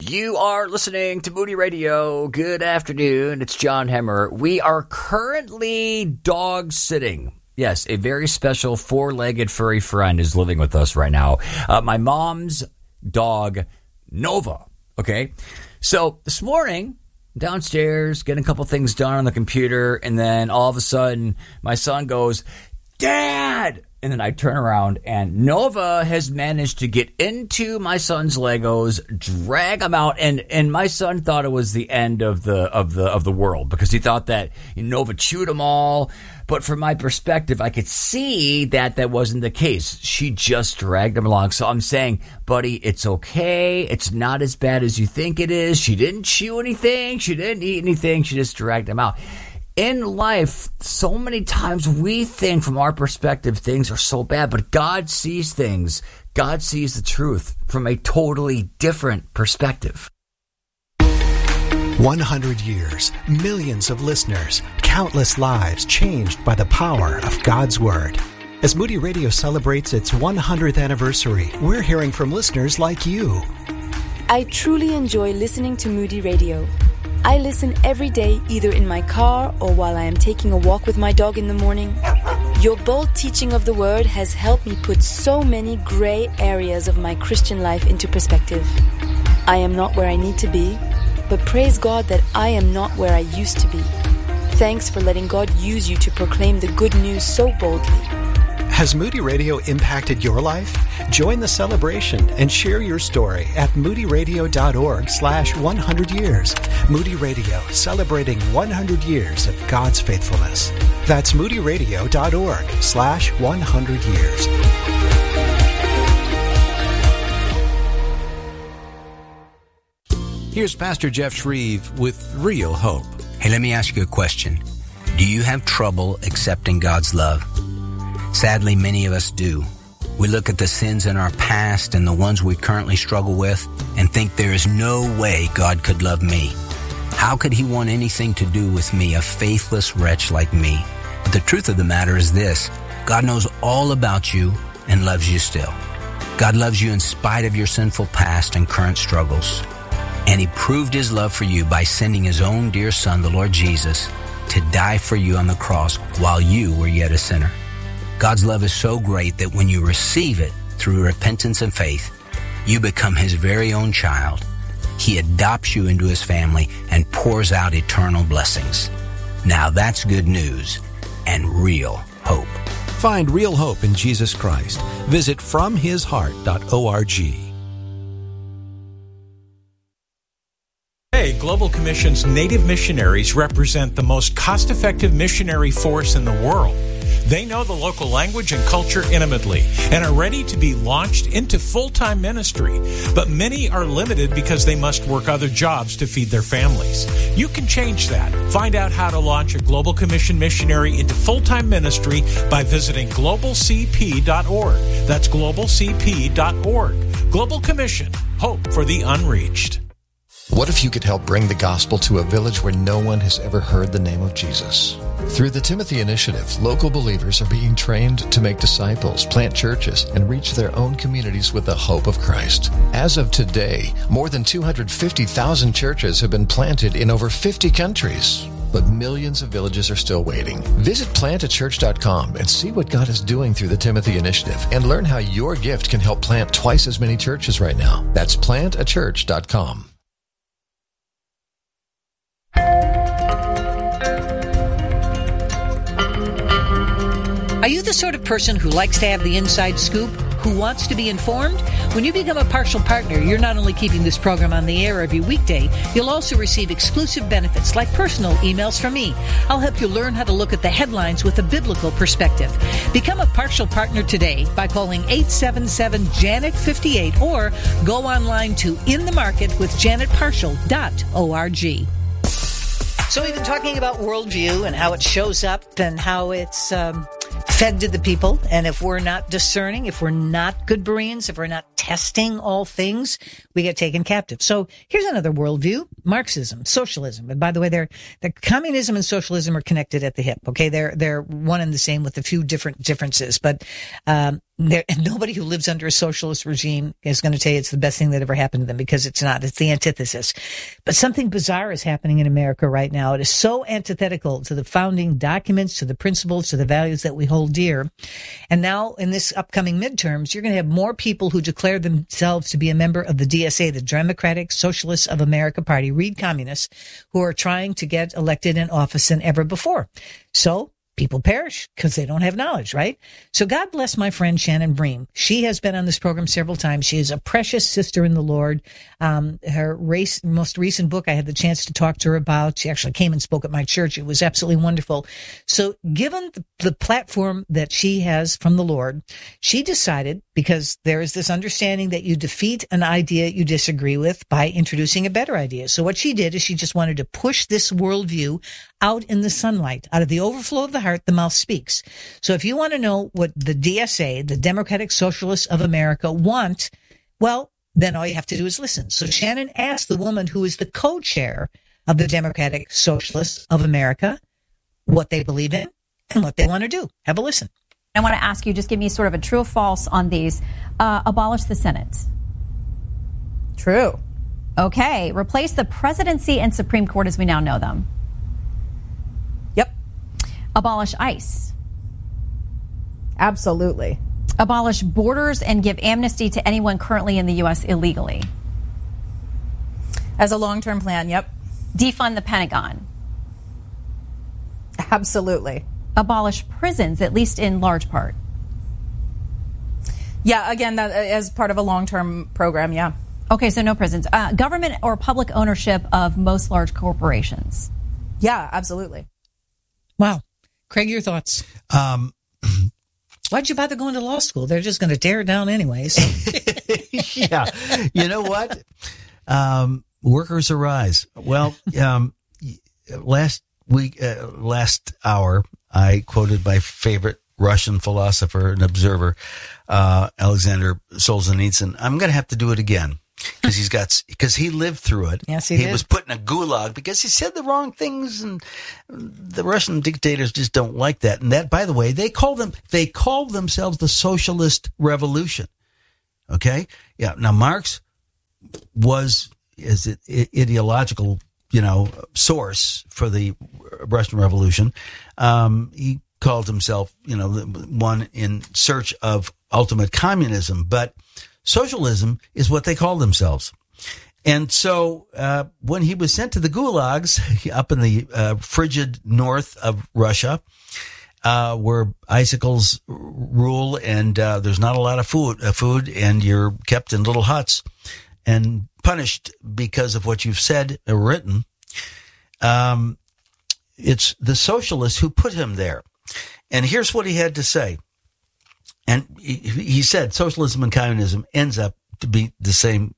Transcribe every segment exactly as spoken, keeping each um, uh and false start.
You are listening to Moody Radio. Good afternoon. It's John Hemmer. We are currently dog sitting. Yes, a very special four-legged furry friend is living with us right now. Uh, my mom's dog, Nova. Okay? So this morning, downstairs, getting a couple things done on the computer, and then all of a sudden, my son goes, "Dad!" And then I turn around, and Nova has managed to get into my son's Legos, drag them out, and, and my son thought it was the end of the of the of the world because he thought that Nova chewed them all. But from my perspective, I could see that that wasn't the case. She just dragged them along. So I'm saying, buddy, it's okay. It's not as bad as you think it is. She didn't chew anything. She didn't eat anything. She just dragged them out. In life, so many times we think from our perspective things are so bad, but God sees things. God sees the truth from a totally different perspective. one hundred years, millions of listeners, countless lives changed by the power of God's Word. As Moody Radio celebrates its one hundredth anniversary, we're hearing from listeners like you. I truly enjoy listening to Moody Radio. I listen every day, either in my car or while I am taking a walk with my dog in the morning. Your bold teaching of the Word has helped me put so many gray areas of my Christian life into perspective. I am not where I need to be, but praise God that I am not where I used to be. Thanks for letting God use you to proclaim the good news so boldly. Has Moody Radio impacted your life? Join the celebration and share your story at moodyradio.org slash 100 years. Moody Radio, celebrating one hundred years of God's faithfulness. That's moodyradio.org slash 100 years. Here's Pastor Jeff Shreve with Real Hope. Hey, let me ask you a question. Do you have trouble accepting God's love? Sadly, many of us do. We look at the sins in our past and the ones we currently struggle with and think there is no way God could love me. How could he want anything to do with me, a faithless wretch like me? But the truth of the matter is this: God knows all about you and loves you still. God loves you in spite of your sinful past and current struggles. And he proved his love for you by sending his own dear son, the Lord Jesus, to die for you on the cross while you were yet a sinner. God's love is so great that when you receive it through repentance and faith, you become his very own child. He adopts you into his family and pours out eternal blessings. Now that's good news and real hope. Find real hope in Jesus Christ. Visit from his heart dot org. Today, Global Commission's Native missionaries represent the most cost-effective missionary force in the world. They know the local language and culture intimately and are ready to be launched into full-time ministry. But many are limited because they must work other jobs to feed their families. You can change that. Find out how to launch a Global Commission missionary into full-time ministry by visiting global c p dot org. That's global c p dot org. Global Commission, hope for the unreached. What if you could help bring the gospel to a village where no one has ever heard the name of Jesus? Through the Timothy Initiative, local believers are being trained to make disciples, plant churches, and reach their own communities with the hope of Christ. As of today, more than two hundred fifty thousand churches have been planted in over fifty countries. But millions of villages are still waiting. Visit plant a church dot com and see what God is doing through the Timothy Initiative and learn how your gift can help plant twice as many churches right now. That's plant a church dot com. Are you the sort of person who likes to have the inside scoop, who wants to be informed? When you become a partial partner, you're not only keeping this program on the air every weekday, you'll also receive exclusive benefits like personal emails from me. I'll help you learn how to look at the headlines with a biblical perspective. Become a partial partner today by calling eight seven seven Janet fifty-eight or go online to in the market with janet partial dot org. So we've been talking about worldview and how it shows up and how it's um, fed to the people. And if we're not discerning, if we're not good Bereans, if we're not testing all things, we get taken captive. So here's another worldview: Marxism, socialism. And by the way, they're, the communism and socialism are connected at the hip. Okay, they're they're one and the same with a few different differences. But um, There, nobody who lives under a socialist regime is going to tell you it's the best thing that ever happened to them, because it's not. It's the antithesis. But something bizarre is happening in America right now. It is so antithetical to the founding documents, to the principles, to the values that we hold dear. And now in this upcoming midterms, you're going to have more people who declare themselves to be a member of the D S A, the Democratic Socialists of America Party, read communists, who are trying to get elected in office than ever before. So people perish because they don't have knowledge, right? So God bless my friend Shannon Bream. She has been on this program several times. She is a precious sister in the Lord. Um, her race, most recent book, I had the chance to talk to her about. She actually came and spoke at my church. It was absolutely wonderful. So given the, the platform that she has from the Lord, she decided, because there is this understanding that you defeat an idea you disagree with by introducing a better idea. So what she did is she just wanted to push this worldview out in the sunlight. Out of the overflow of the heart, the mouth speaks. So if you want to know what the D S A, the Democratic Socialists of America, want, well, then all you have to do is listen. So Shannon asked the woman who is the co-chair of the Democratic Socialists of America what they believe in and what they want to do. Have a listen. I want to ask you, just give me sort of a true or false on these. Uh, abolish the Senate. True. Okay. Replace the presidency and Supreme Court as we now know them. Yep. Abolish ICE. Absolutely. Abolish borders and give amnesty to anyone currently in the U S illegally. As a long-term plan, yep. Defund the Pentagon. Absolutely. Abolish prisons, at least in large part. Yeah, again, that as part of a long-term program, yeah. Okay, so no prisons. Uh, government or public ownership of most large corporations. Yeah, absolutely. Wow. Craig, your thoughts? Um, Why'd you bother going to law school? They're just going to tear it down anyways. yeah. You know what? Um, workers arise. Well, um, last week, uh, last hour, I quoted my favorite Russian philosopher and observer, uh, Alexander Solzhenitsyn. I'm going to have to do it again because he's got, because he lived through it. Yes, he, he did. was put in a gulag because he said the wrong things, and the Russian dictators just don't like that. And that, by the way, they call them, they called themselves the Socialist Revolution. Okay. Yeah. Now, Marx was, is it ideological, you know, source for the Russian Revolution. Um, he called himself, you know, one in search of ultimate communism, but socialism is what they call themselves. And so, uh, when he was sent to the gulags up in the, uh, frigid north of Russia, uh, where icicles rule and, uh, there's not a lot of food, uh, food and you're kept in little huts and punished because of what you've said or written, um, it's the socialists who put him there. And here's what he had to say. And he, he said socialism and communism ends up to be the same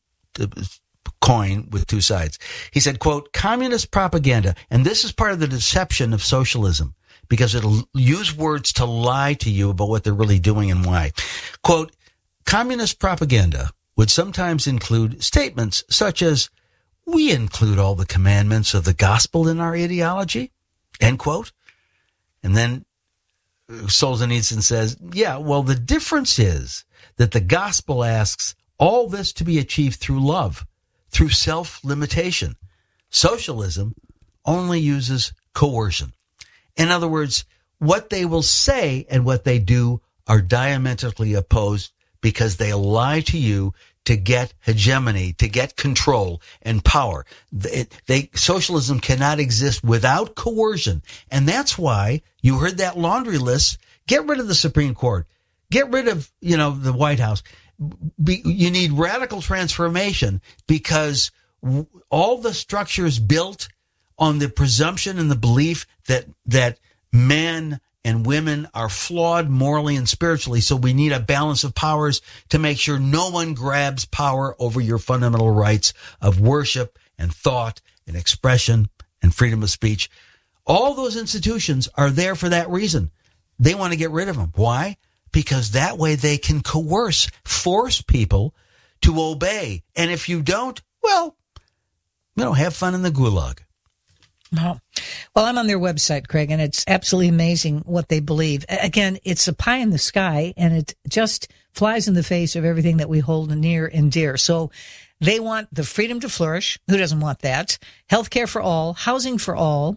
coin with two sides. He said, quote, communist propaganda, and this is part of the deception of socialism, because it'll use words to lie to you about what they're really doing and why. Quote, communist propaganda would sometimes include statements such as, we include all the commandments of the gospel in our ideology, end quote. And then Solzhenitsyn says, yeah, well, the difference is that the gospel asks all this to be achieved through love, through self-limitation. Socialism only uses coercion. In other words, what they will say and what they do are diametrically opposed because they lie to you to get hegemony, to get control and power. They, they, socialism cannot exist without coercion. And that's why you heard that laundry list. Get rid of the Supreme Court. Get rid of, you know, the White House. Be, you need radical transformation because w- all the structures built on the presumption and the belief that, that men and women are flawed morally and spiritually. So we need a balance of powers to make sure no one grabs power over your fundamental rights of worship and thought and expression and freedom of speech. All those institutions are there for that reason. They want to get rid of them. Why? Because that way they can coerce, force people to obey. And if you don't, well, you know, have fun in the gulag. Wow. Well, I'm on their website, Craig, and it's absolutely amazing what they believe. Again, it's a pie in the sky, and it just flies in the face of everything that we hold near and dear. So they want the freedom to flourish. Who doesn't want that? Healthcare for all, housing for all.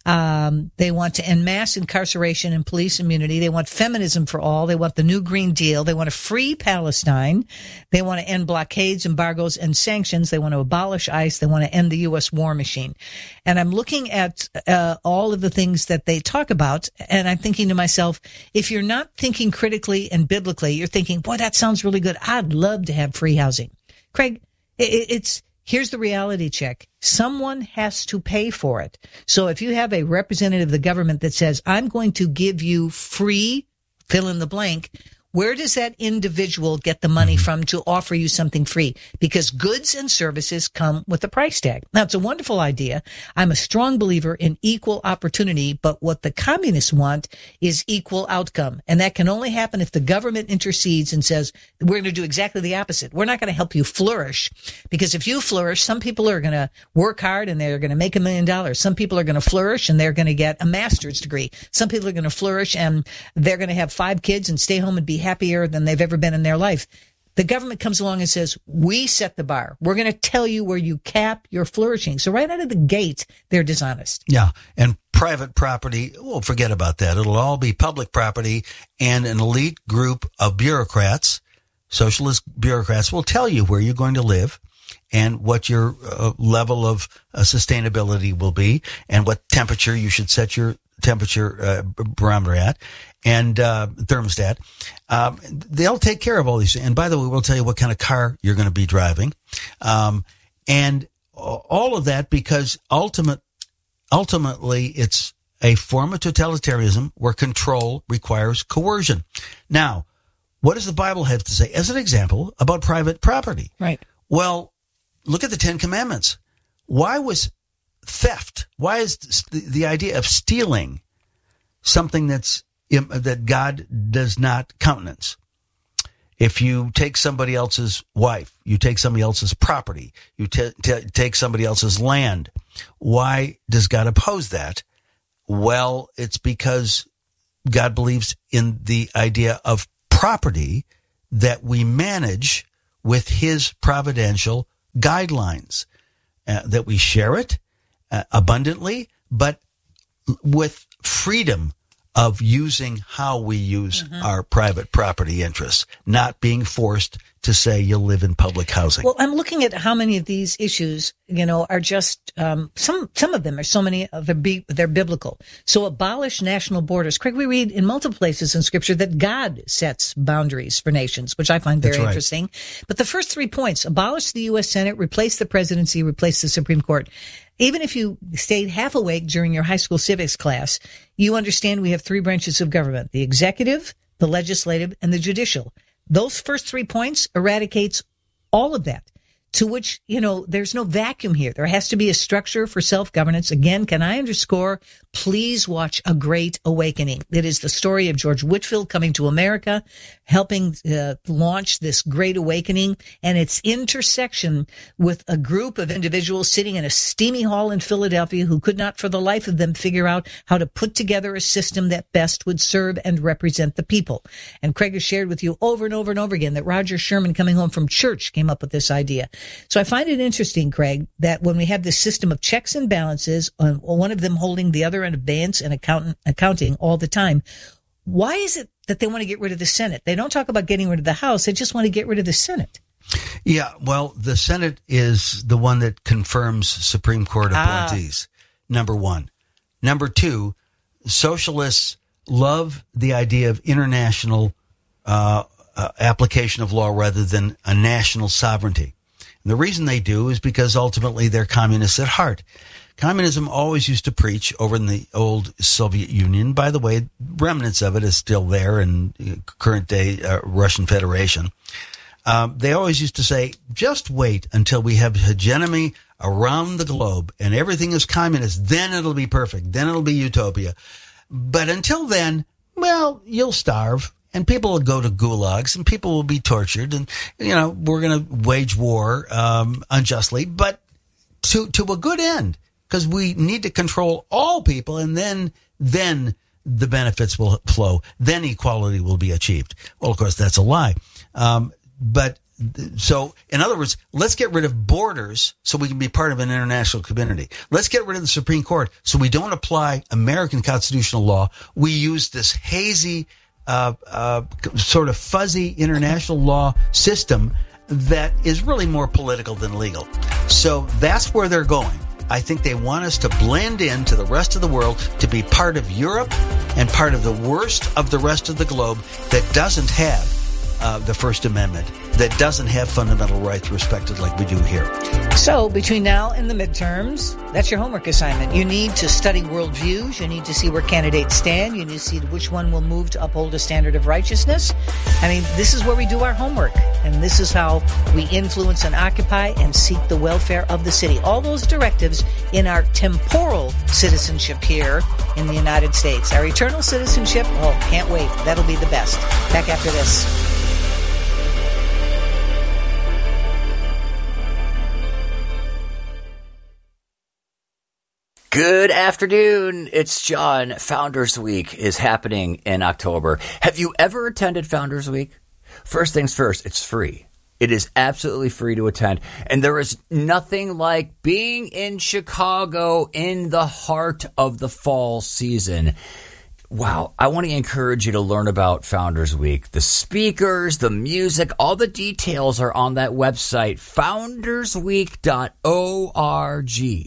Um, they want to end mass incarceration and police immunity. They want feminism for all. They want the new Green Deal. They want to free Palestine. They want to end blockades, embargoes, and sanctions. They want to abolish ICE. They want to end the U S war machine. And I'm looking at uh, all of the things that they talk about, and I'm thinking to myself, if you're not thinking critically and biblically, you're thinking, boy, that sounds really good. I'd love to have free housing. Craig, it, it's here's the reality check. Someone has to pay for it. So if you have a representative of the government that says, I'm going to give you free, fill in the blank, where does that individual get the money from to offer you something free? Because goods and services come with a price tag. Now, it's a wonderful idea. I'm a strong believer in equal opportunity, but what the communists want is equal outcome. And that can only happen if the government intercedes and says, we're going to do exactly the opposite. We're not going to help you flourish, because if you flourish, some people are going to work hard and they're going to make a million dollars. Some people are going to flourish and they're going to get a master's degree. Some people are going to flourish and they're going to have five kids and stay home and be happier than they've ever been in their life. The government comes along and says, we set the bar. We're going to tell you where you cap your flourishing. So right out of the gate, they're dishonest. Yeah. And private property, well, forget about that. It'll all be public property, and an elite group of bureaucrats, socialist bureaucrats, will tell you where you're going to live and what your uh, level of uh, sustainability will be and what temperature you should set your temperature uh, barometer at and uh, thermostat. Um, they'll take care of all these things. And by the way, we'll tell you what kind of car you're going to be driving. Um, and all of that because ultimate, ultimately it's a form of totalitarianism where control requires coercion. Now, what does the Bible have to say as an example about private property? Right. Well, look at the Ten Commandments. Why was theft? Why is the, the idea of stealing something that's that God does not countenance? If you take somebody else's wife, you take somebody else's property, you t- t- take somebody else's land, why does God oppose that? Well, it's because God believes in the idea of property that we manage with his providential guidelines, uh, that we share it uh, abundantly, but with freedom of using how we use mm-hmm. our private property interests, not being forced to say you'll live in public housing. Well, I'm looking at how many of these issues, you know, are just, um, some, some of them are so many of they're, be, they're biblical. So abolish national borders. Craig, we read in multiple places in scripture that God sets boundaries for nations, which I find very right. interesting. But the first three points, abolish the U S Senate, replace the presidency, replace the Supreme Court. Even if you stayed half awake during your high school civics class, you understand we have three branches of government: the executive, the legislative, and the judicial. Those first three points eradicates all of that, to which, you know, there's no vacuum here. There has to be a structure for self-governance. Again, can I underscore, please watch A Great Awakening. It is the story of George Whitefield coming to America, helping uh, launch this Great Awakening, and its intersection with a group of individuals sitting in a steamy hall in Philadelphia who could not for the life of them figure out how to put together a system that best would serve and represent the people. And Craig has shared with you over and over and over again that Roger Sherman, coming home from church, came up with this idea. So I find it interesting, Craig, that when we have this system of checks and balances, uh, one of them holding the other end of balance and accountant, accounting all the time, why is it that they want to get rid of the Senate? They don't talk about getting rid of the House. They just want to get rid of the Senate. Yeah, well, the Senate is the one that confirms Supreme Court appointees, ah. number one. Number two, socialists love the idea of international uh, uh, application of law rather than a national sovereignty. And the reason they do is because ultimately they're communists at heart. Communism always used to preach over in the old Soviet Union. By the way, remnants of it is still there in current day uh, Russian Federation. Um, they always used to say, just wait until we have hegemony around the globe and everything is communist. Then it'll be perfect. Then it'll be utopia. But until then, well, you'll starve. And people will go to gulags, and people will be tortured, and you know we're going to wage war um, unjustly, but to to a good end. because we need to control all people, and then then the benefits will flow. Then equality will be achieved. Well, of course, that's a lie. Um, but so, in other words, let's get rid of borders so we can be part of an international community. Let's get rid of the Supreme Court so we don't apply American constitutional law. We use this hazy, uh, uh, sort of fuzzy international law system that is really more political than legal. So that's where they're going. I think they want us to blend into the rest of the world, to be part of Europe and part of the worst of the rest of the globe that doesn't have uh, the First Amendment, that doesn't have fundamental rights respected like we do here. So between now and the midterms, that's your homework assignment. You need to study worldviews. You need to see where candidates stand. You need to see which one will move to uphold a standard of righteousness. I mean, this is where we do our homework. And this is how we influence and occupy and seek the welfare of the city. All those directives in our temporal citizenship here in the United States. Our eternal citizenship, oh, can't wait. That'll be the best. Back after this. Good afternoon. It's John. Founders Week is happening in October. Have you ever attended Founders Week? First things first, it's free. It is absolutely free to attend. And there is nothing like being in Chicago in the heart of the fall season. Wow. I want to encourage you to learn about Founders Week. The speakers, the music, all the details are on that website, founders week dot org.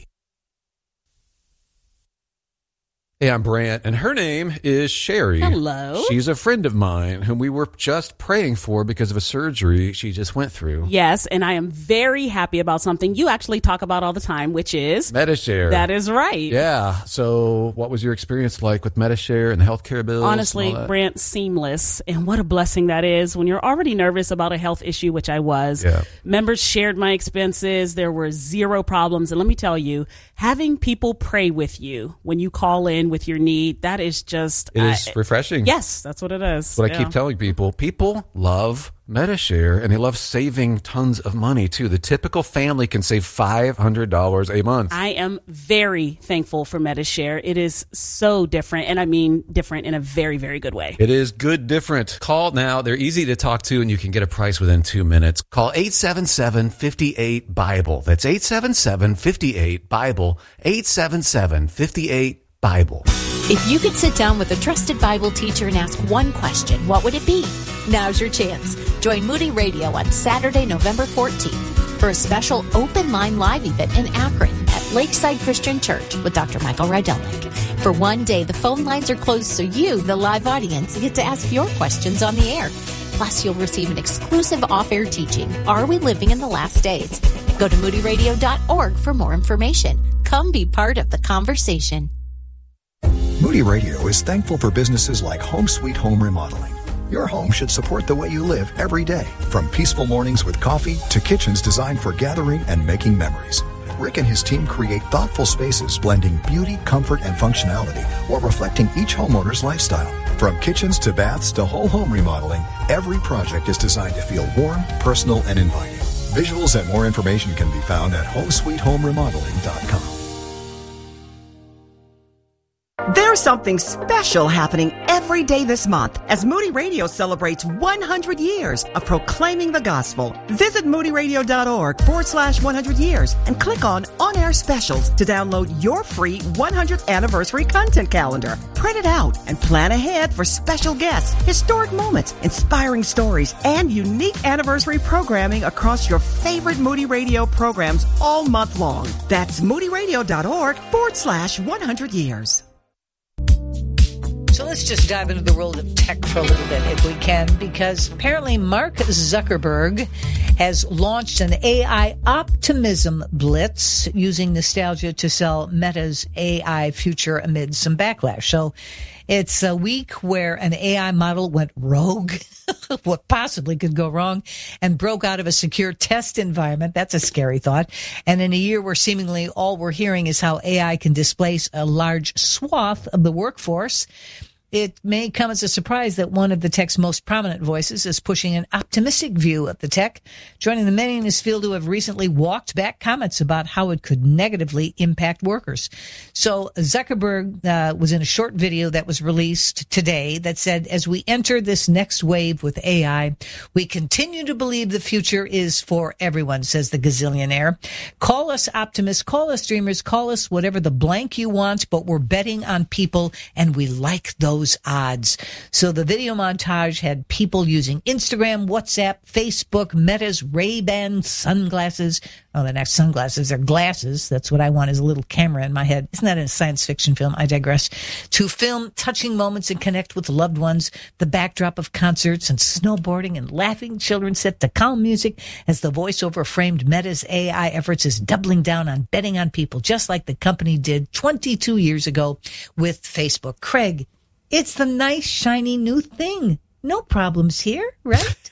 Hey, I'm Brant, and her name is Sherry. Hello. She's a friend of mine whom we were just praying for because of a surgery she just went through. Yes, and I am very happy about something you actually talk about all the time, which is Medi-Share. That is right. Yeah. So what was your experience like with Medi-Share and the healthcare bills? Honestly, Brant, seamless. And what a blessing that is when you're already nervous about a health issue, which I was. Yeah. Members shared my expenses. There were zero problems. And let me tell you, having people pray with you when you call in with your need, that is just it is I, refreshing. Yes, that's what it is. What yeah. I keep telling people, people love Medi-Share, and they love saving tons of money too. The typical family can save five hundred dollars a month. I am very thankful for Medi-Share. It is so different, and I mean different in a very, very good way. It is good different. Call now. They're easy to talk to, and you can get a price within two minutes. Call eight seven seven, five eight, Bible. That's eight seven seven, five eight, Bible. eight seven seven, five eight, Bible. If you could sit down with a trusted Bible teacher and ask one question, what would it be? Now's your chance. Join Moody Radio on Saturday, November fourteenth for a special open line live event in Akron at Lakeside Christian Church with Doctor Michael Rydelnik. For one day, the phone lines are closed so you, the live audience, get to ask your questions on the air. Plus, you'll receive an exclusive off-air teaching, Are We Living in the Last Days? Go to moody radio dot org for more information. Come be part of the conversation. Moody Radio is thankful for businesses like Home Sweet Home Remodeling. Your home should support the way you live every day, from peaceful mornings with coffee to kitchens designed for gathering and making memories. Rick and his team create thoughtful spaces blending beauty, comfort, and functionality while reflecting each homeowner's lifestyle. From kitchens to baths to whole home remodeling, every project is designed to feel warm, personal, and inviting. Visuals and more information can be found at home sweet home remodeling dot com. There's something special happening every day this month as Moody Radio celebrates one hundred years of proclaiming the gospel. Visit moody radio dot org forward slash one hundred years and click on On-Air Specials to download your free one hundredth anniversary content calendar. Print it out and plan ahead for special guests, historic moments, inspiring stories, and unique anniversary programming across your favorite Moody Radio programs all month long. That's moody radio dot org forward slash one hundred years. So let's just dive into the world of tech for a little bit if we can, because apparently Mark Zuckerberg has launched an A I optimism blitz using nostalgia to sell Meta's A I future amid some backlash. So it's a week where an A I model went rogue, what possibly could go wrong, and broke out of a secure test environment. That's a scary thought. And in a year where seemingly all we're hearing is how A I can displace a large swath of the workforce, It may come as a surprise that one of the tech's most prominent voices is pushing an optimistic view of the tech, joining the many in his field who have recently walked back comments about how it could negatively impact workers. So Zuckerberg uh, was in a short video that was released today that said, as we enter this next wave with A I, we continue to believe the future is for everyone, says the gazillionaire. Call us optimists, call us dreamers, call us whatever the blank you want, but we're betting on people and we like those odds. So the video montage had people using Instagram, WhatsApp, Facebook, Meta's Ray-Ban sunglasses. Oh, the next sunglasses are glasses. That's what I want, is a little camera in my head. Isn't that a science fiction film? I digress. To film touching moments and connect with loved ones, the backdrop of concerts and snowboarding and laughing children set to calm music as the voiceover framed Meta's A I efforts is doubling down on betting on people, just like the company did twenty-two years ago with Facebook. Craig, it's the nice, shiny new thing. No problems here, right?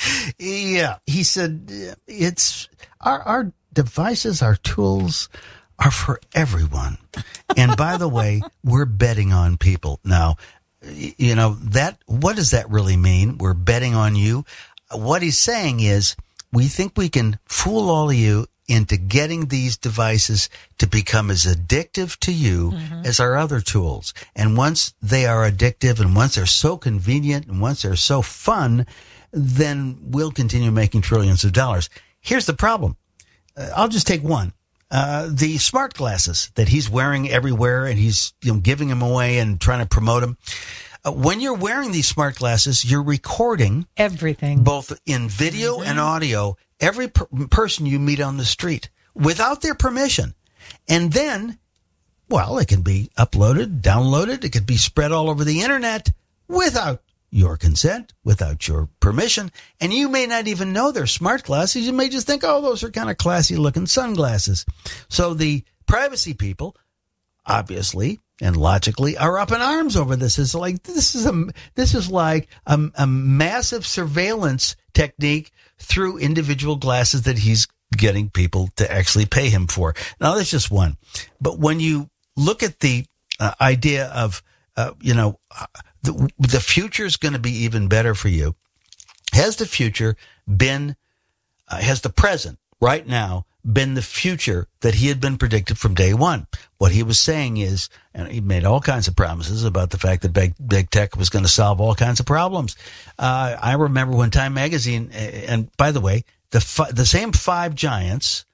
Yeah. He said it's our, our devices, our tools are for everyone. And by the way, we're betting on people. Now, you know, that, what does that really mean? We're betting on you. What he's saying is, we think we can fool all of you into getting these devices to become as addictive to you mm-hmm. as our other tools. And once they are addictive and once they're so convenient and once they're so fun, then we'll continue making trillions of dollars. Here's the problem. Uh, I'll just take one. Uh, the smart glasses that he's wearing everywhere and he's, you know, giving them away and trying to promote them. Uh, when you're wearing these smart glasses, you're recording everything, both in video mm-hmm. and audio, every per- person you meet on the street without their permission. And then, well, it can be uploaded, downloaded. It could be spread all over the internet without your consent, without your permission. And you may not even know they're smart glasses. You may just think, oh, those are kind of classy looking sunglasses. So the privacy people, obviously and logically, are up in arms over this. It's like, this is a, this is like a, a massive surveillance technique through individual glasses that he's getting people to actually pay him for. Now, that's just one. But when you look at the uh, idea of, uh, you know, uh, the, the future is going to be even better for you. Has the future been, uh, has the present right now been the future that he had been predicted from day one? What he was saying is, and he made all kinds of promises about the fact that big, big tech was going to solve all kinds of problems. Uh, I remember when Time Magazine, and by the way, the fi- the same five giants